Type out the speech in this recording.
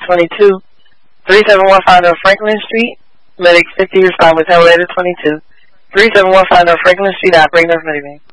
22. 3715 North Franklin Street. Medic 50 respond with elevator 22. 3715 North Franklin Street, operator of minivan.